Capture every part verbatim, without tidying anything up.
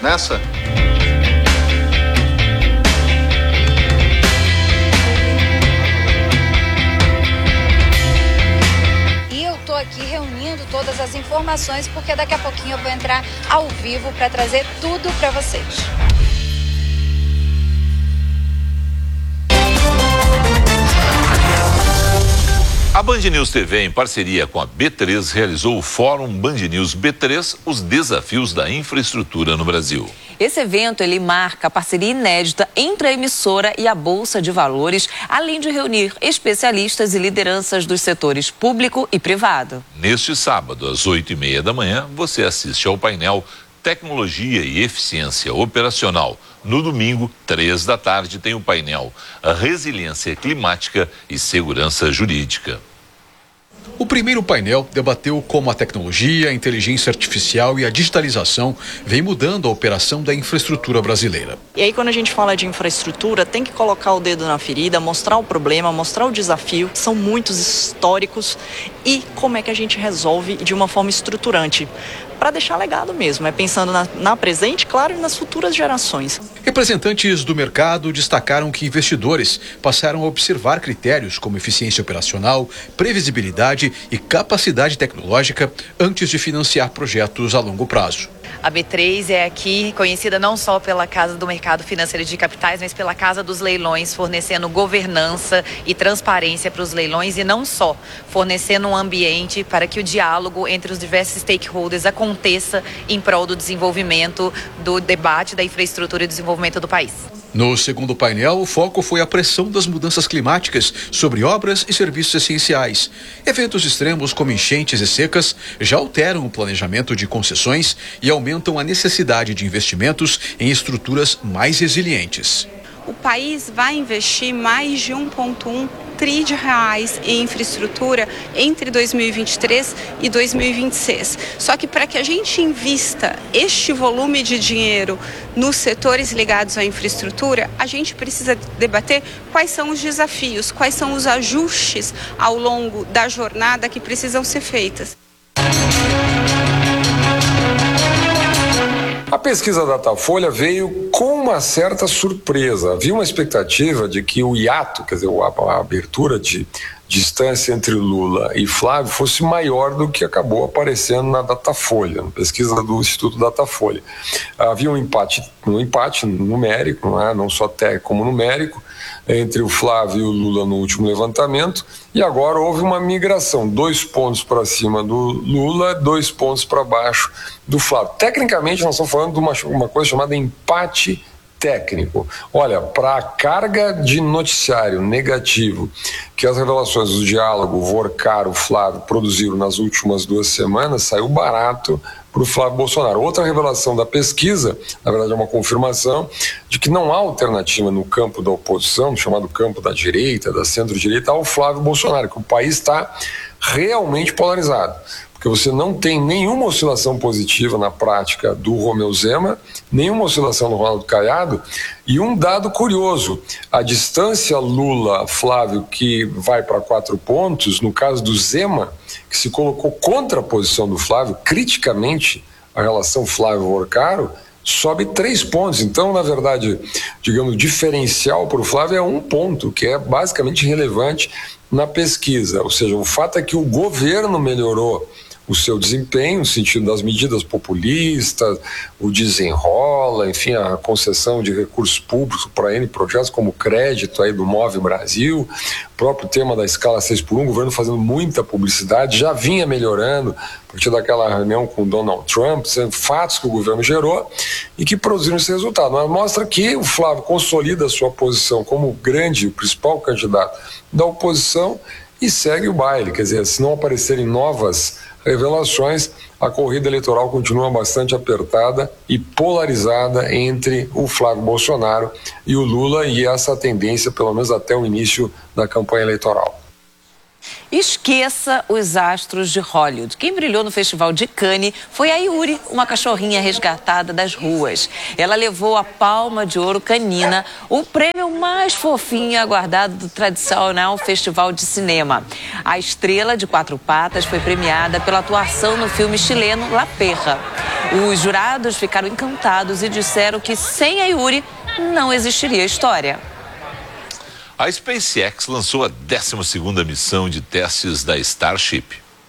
nessa? Aqui reunindo todas as informações, porque daqui a pouquinho eu vou entrar ao vivo para trazer tudo para vocês. A Band News T V, em parceria com a B três, realizou o Fórum Band News B três, os desafios da infraestrutura no Brasil. Esse evento, ele marca a parceria inédita entre a emissora e a Bolsa de Valores, além de reunir especialistas e lideranças dos setores público e privado. Neste sábado, às oito e meia da manhã, você assiste ao painel Tecnologia e Eficiência Operacional. No domingo, três da tarde, tem o painel A Resiliência Climática e Segurança Jurídica. O primeiro painel debateu como a tecnologia, a inteligência artificial e a digitalização vem mudando a operação da infraestrutura brasileira. E aí, quando a gente fala de infraestrutura, tem que colocar o dedo na ferida, mostrar o problema, mostrar o desafio. São muitos históricos e como é que a gente resolve de uma forma estruturante. Para deixar legado mesmo, é pensando na, na presente, claro, e nas futuras gerações. Representantes do mercado destacaram que investidores passaram a observar critérios como eficiência operacional, previsibilidade e capacidade tecnológica antes de financiar projetos a longo prazo. A B três é aqui conhecida não só pela Casa do Mercado Financeiro de Capitais, mas pela Casa dos Leilões, fornecendo governança e transparência para os leilões e não só, fornecendo um ambiente para que o diálogo entre os diversos stakeholders aconteça em prol do desenvolvimento, do debate da infraestrutura e desenvolvimento do país. No segundo painel, o foco foi a pressão das mudanças climáticas sobre obras e serviços essenciais. Eventos extremos como enchentes e secas já alteram o planejamento de concessões e aumentam a necessidade de investimentos em estruturas mais resilientes. O país vai investir mais de um vírgula um trilhão de reais em infraestrutura entre dois mil e vinte e três e dois mil e vinte e seis. Só que para que a gente invista este volume de dinheiro nos setores ligados à infraestrutura, a gente precisa debater quais são os desafios, quais são os ajustes ao longo da jornada que precisam ser feitas. A pesquisa Datafolha veio com uma certa surpresa. Havia uma expectativa de que o hiato, quer dizer, a abertura de distância entre Lula e Flávio fosse maior do que acabou aparecendo na Datafolha, na pesquisa do Instituto Datafolha. Havia um empate, um empate numérico, não é? Não só técnico como numérico, entre o Flávio e o Lula no último levantamento, e agora houve uma migração, dois pontos para cima do Lula, dois pontos para baixo do Flávio. Tecnicamente, nós estamos falando de uma, uma coisa chamada empate técnico. Olha, para a carga de noticiário negativo que as revelações do diálogo Vorcaro Flávio produziram nas últimas duas semanas, saiu barato para o Flávio Bolsonaro. Outra revelação da pesquisa, na verdade é uma confirmação, de que não há alternativa no campo da oposição, no chamado campo da direita, da centro-direita, ao Flávio Bolsonaro, que o país está realmente polarizado. Porque você não tem nenhuma oscilação positiva na prática do Romeu Zema, nenhuma oscilação no Ronaldo Caiado, e um dado curioso, a distância Lula-Flávio que vai para quatro pontos, no caso do Zema, que se colocou contra a posição do Flávio, criticamente a relação Flávio-Vorcaro, sobe três pontos. Então, na verdade, digamos, o diferencial para o Flávio é um ponto, que é basicamente relevante na pesquisa. Ou seja, o fato é que o governo melhorou o seu desempenho, no sentido das medidas populistas, o desenrola, enfim, a concessão de recursos públicos para N projetos, como o crédito aí do Move Brasil, o próprio tema da escala seis por um, o governo fazendo muita publicidade, já vinha melhorando a partir daquela reunião com o Donald Trump, sendo fatos que o governo gerou e que produziram esse resultado. Mas mostra que o Flávio consolida a sua posição como o grande, o principal candidato da oposição e segue o baile. Quer dizer, se não aparecerem novas revelações, a corrida eleitoral continua bastante apertada e polarizada entre o Flávio Bolsonaro e o Lula, e essa tendência, pelo menos até o início da campanha eleitoral. Esqueça os astros de Hollywood. Quem brilhou no Festival de Cannes foi a Yuri, uma cachorrinha resgatada das ruas. Ela levou a Palma de Ouro Canina, o prêmio mais fofinho e aguardado do tradicional Festival de Cinema. A estrela de quatro patas foi premiada pela atuação no filme chileno La Perra. Os jurados ficaram encantados e disseram que sem a Yuri não existiria história. A SpaceX lançou a décima segunda missão de testes da Starship.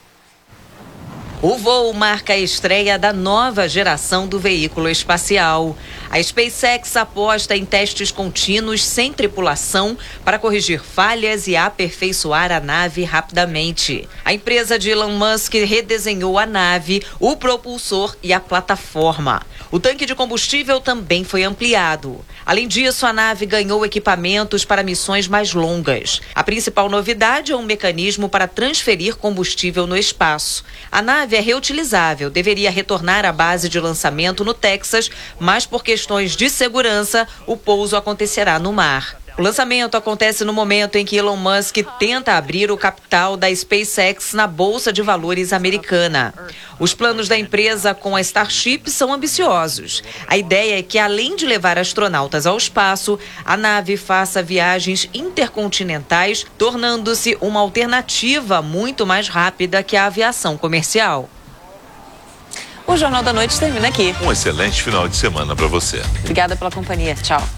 O voo marca a estreia da nova geração do veículo espacial. A SpaceX aposta em testes contínuos sem tripulação para corrigir falhas e aperfeiçoar a nave rapidamente. A empresa de Elon Musk redesenhou a nave, o propulsor e a plataforma. O tanque de combustível também foi ampliado. Além disso, a nave ganhou equipamentos para missões mais longas. A principal novidade é um mecanismo para transferir combustível no espaço. A nave é reutilizável, deveria retornar à base de lançamento no Texas, mas por questões de segurança, o pouso acontecerá no mar. O lançamento acontece no momento em que Elon Musk tenta abrir o capital da SpaceX na Bolsa de Valores americana. Os planos da empresa com a Starship são ambiciosos. A ideia é que, além de levar astronautas ao espaço, a nave faça viagens intercontinentais, tornando-se uma alternativa muito mais rápida que a aviação comercial. O Jornal da Noite termina aqui. Um excelente final de semana para você. Obrigada pela companhia. Tchau.